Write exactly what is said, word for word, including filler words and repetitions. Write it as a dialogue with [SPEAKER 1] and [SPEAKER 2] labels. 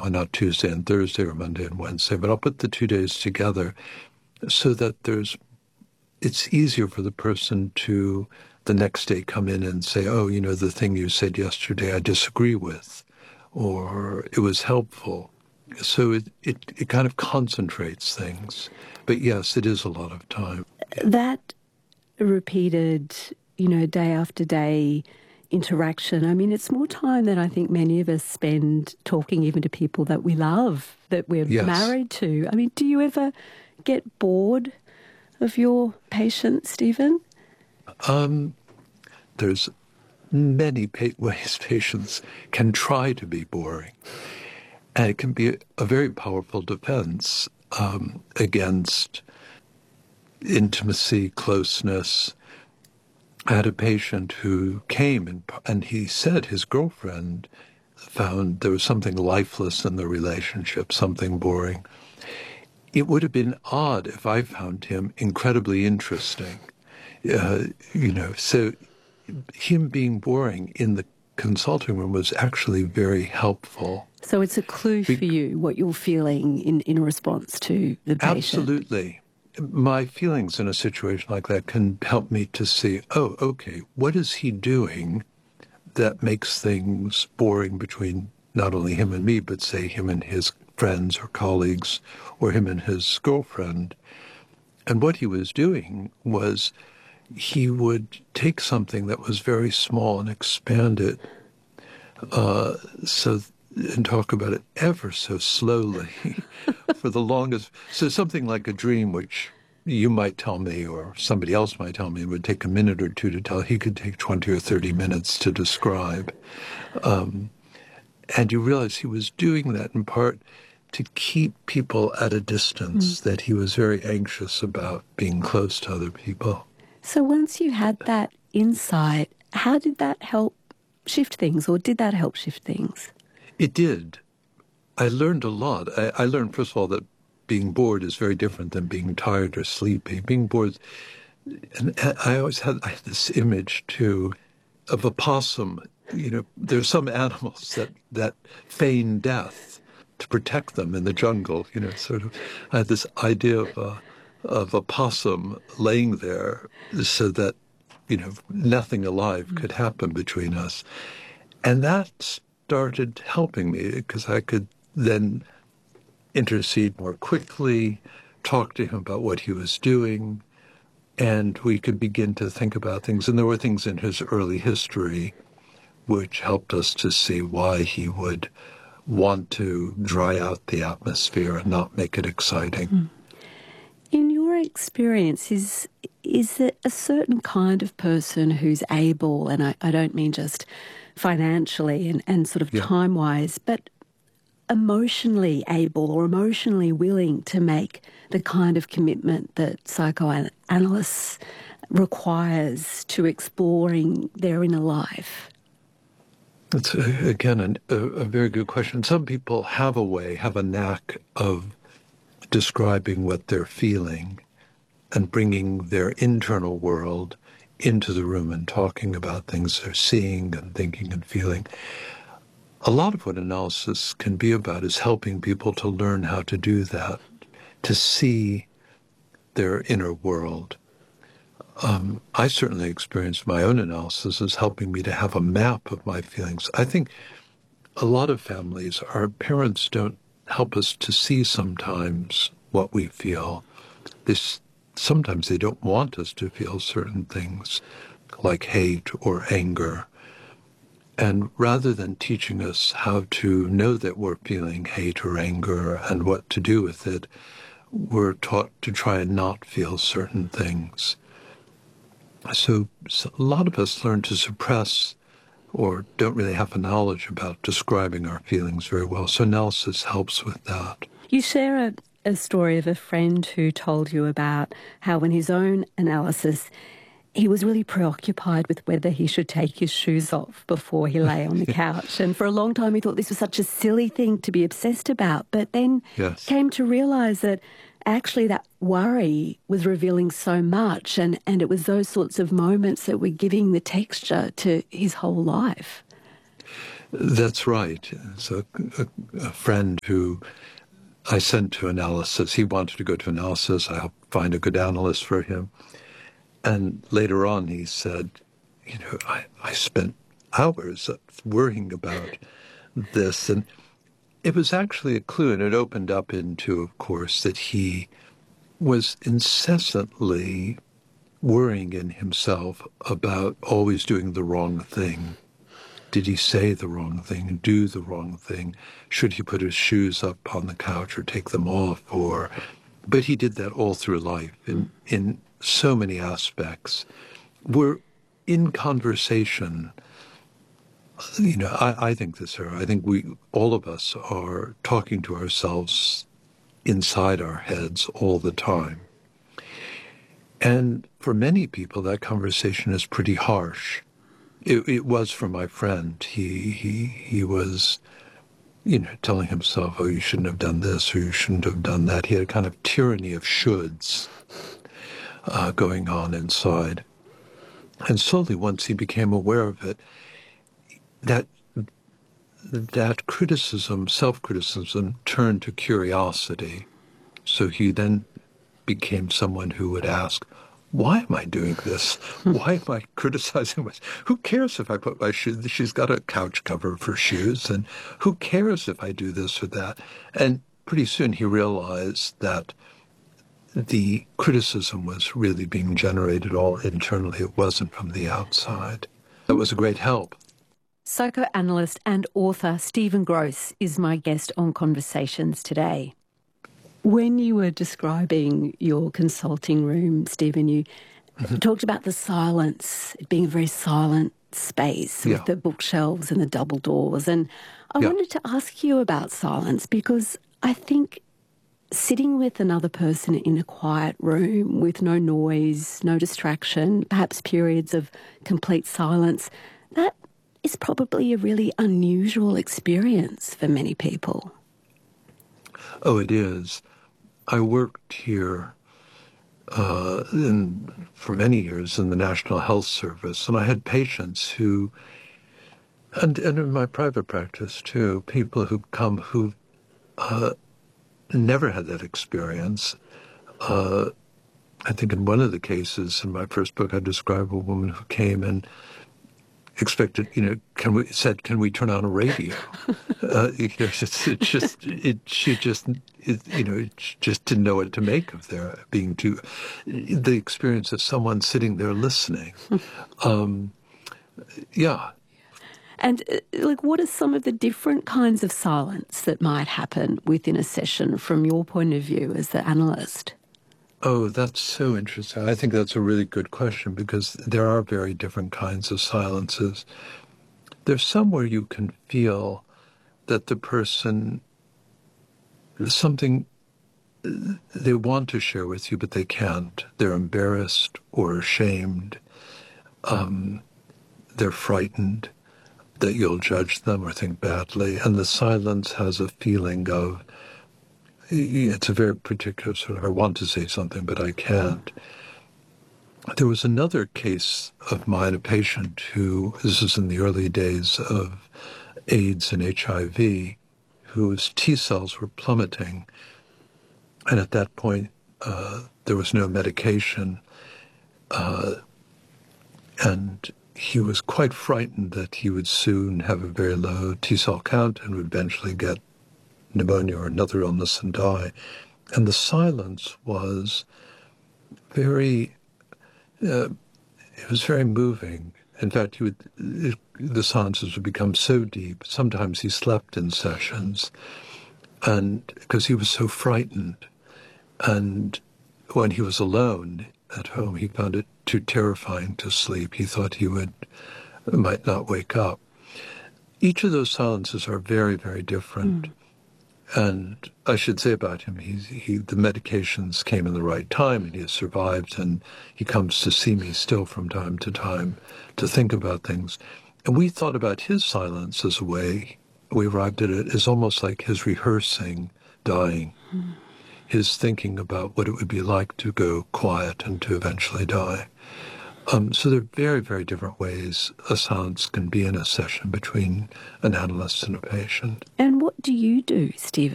[SPEAKER 1] why not Tuesday and Thursday or Monday and Wednesday? But I'll put the two days together so that there's, it's easier for the person to the next day come in and say, oh, you know, the thing you said yesterday I disagree with, or it was helpful. So it, it, it kind of concentrates things. But yes, it is a lot of time.
[SPEAKER 2] That repeated, you know, day after day interaction, I mean, it's more time than I think many of us spend talking even to people that we love, that we're
[SPEAKER 1] yes.
[SPEAKER 2] married to. I mean, do you ever get bored of your patients, Stephen?
[SPEAKER 1] Um, there's many pa- ways patients can try to be boring. And it can be a, a very powerful defense um, against intimacy, closeness. I had a patient who came and, and he said his girlfriend found there was something lifeless in the relationship, something boring. It would have been odd if I found him incredibly interesting. Uh, you know, so him being boring in the consulting room was actually very helpful.
[SPEAKER 2] So it's a clue Be- for you, what you're feeling in, in response to the patient.
[SPEAKER 1] Absolutely. My feelings in a situation like that can help me to see, oh, okay, what is he doing that makes things boring between not only him and me, but say him and his friends or colleagues, or him and his girlfriend. And what he was doing was he would take something that was very small and expand it uh, so and talk about it ever so slowly for the longest. So something like a dream, which you might tell me or somebody else might tell me, it would take a minute or two to tell. He could take twenty or thirty minutes to describe. Um, and you realize he was doing that in part to keep people at a distance, mm. that he was very anxious about being close to other people.
[SPEAKER 2] So once you had that insight, how did that help shift things, or did that help shift things?
[SPEAKER 1] It did. I learned a lot. I, I learned, first of all, that being bored is very different than being tired or sleepy. Being bored, and I always had, I had this image, too, of a possum. You know, there's some animals that, that feign death to protect them in the jungle. You know, sort of, I had this idea of a, of a possum laying there so that, you know, nothing alive could happen between us. And that started helping me because I could then intercede more quickly, talk to him about what he was doing, and we could begin to think about things. And there were things in his early history which helped us to see why he would want to dry out the atmosphere and not make it exciting.
[SPEAKER 2] Mm. In your experience, is is it a certain kind of person who's able, and I, I don't mean just financially and, and sort of yeah. time-wise, but emotionally able or emotionally willing to make the kind of commitment that psychoanalysis requires to exploring their inner life?
[SPEAKER 1] It's, a, again, an, a, a very good question. Some people have a way, have a knack of describing what they're feeling and bringing their internal world into the room and talking about things they're seeing and thinking and feeling. A lot of what analysis can be about is helping people to learn how to do that, to see their inner world. Um, I certainly experienced my own analysis as helping me to have a map of my feelings. I think a lot of families, our parents don't help us to see sometimes what we feel. This, sometimes they don't want us to feel certain things like hate or anger. And rather than teaching us how to know that we're feeling hate or anger and what to do with it, we're taught to try and not feel certain things. So, so a lot of us learn to suppress or don't really have a knowledge about describing our feelings very well. So analysis helps with that.
[SPEAKER 2] You share a, a story of a friend who told you about how in his own analysis he was really preoccupied with whether he should take his shoes off before he lay on the couch. And for a long time he thought this was such a silly thing to be obsessed about, but then
[SPEAKER 1] yes.
[SPEAKER 2] came to realise that actually that worry was revealing so much, and, and it was those sorts of moments that were giving the texture to his whole life.
[SPEAKER 1] That's right. So a, a friend who I sent to analysis, he wanted to go to analysis. I helped find a good analyst for him. And later on he said, you know, I, I spent hours worrying about this. And it was actually a clue, and it opened up into, of course, that he was incessantly worrying in himself about always doing the wrong thing. Did he say the wrong thing, do the wrong thing? Should he put his shoes up on the couch or take them off? Or, but he did that all through life in, in so many aspects. We're in conversation. You know, I, I think this, Sarah, I think we, all of us are talking to ourselves inside our heads all the time. And for many people, that conversation is pretty harsh. It, it was for my friend. He, he, he was, you know, telling himself, oh, you shouldn't have done this or you shouldn't have done that. He had a kind of tyranny of shoulds uh, going on inside. And slowly, once he became aware of it, that that criticism, self-criticism, turned to curiosity. So he then became someone who would ask, why am I doing this? Why am I criticizing myself? Who cares if I put my shoes? She's got a couch cover for shoes, and who cares if I do this or that? And pretty soon he realized that the criticism was really being generated all internally. It wasn't from the outside. That was a great help.
[SPEAKER 2] Psychoanalyst and author Stephen Gross is my guest on Conversations today. When you were describing your consulting room, Stephen, you mm-hmm. talked about the silence, it being a very silent space with yeah. the bookshelves and the double doors. And I yeah. wanted to ask you about silence because I think sitting with another person in a quiet room with no noise, no distraction, perhaps periods of complete silence, that is probably a really unusual experience for many people.
[SPEAKER 1] Oh, it is. I worked here uh, in, for many years in the National Health Service, and I had patients who, and, and in my private practice too, people who come who uh, never had that experience. Uh, I think in one of the cases in my first book, I describe a woman who came and expected, you know, can we said, can we turn on a radio? uh, you know, it's, it's just, it, she just, it, you know, it just didn't know what to make of their being too, the experience of someone sitting there listening. Um, yeah.
[SPEAKER 2] And uh, like, what are some of the different kinds of silence that might happen within a session from your point of view as the analyst?
[SPEAKER 1] Oh, that's so interesting. I think that's a really good question because there are very different kinds of silences. There's some where you can feel that the person, something they want to share with you, but they can't. They're embarrassed or ashamed. Um, they're frightened that you'll judge them or think badly. And the silence has a feeling of, it's a very particular sort of, I want to say something, but I can't. There was another case of mine, a patient who, this is in the early days of AIDS and H I V, whose T cells were plummeting. And at that point, uh, there was no medication. Uh, and he was quite frightened that he would soon have a very low T cell count and would eventually get pneumonia or another illness and die. And the silence was very, uh, it was very moving. In fact, he would, it, the silences would become so deep. Sometimes he slept in sessions, and because he was so frightened. And when he was alone at home, he found it too terrifying to sleep. He thought he would, might not wake up. Each of those silences are very, very different. Mm. And I should say about him, he's, he, the medications came in the right time and he has survived, and he comes to see me still from time to time to think about things. And we thought about his silence as a way, we arrived at it as almost like his rehearsing dying, mm. his thinking about what it would be like to go quiet and to eventually die. Um, so there are very, very different ways a seance can be in a session between an analyst and a patient.
[SPEAKER 2] And what do you do, Stephen?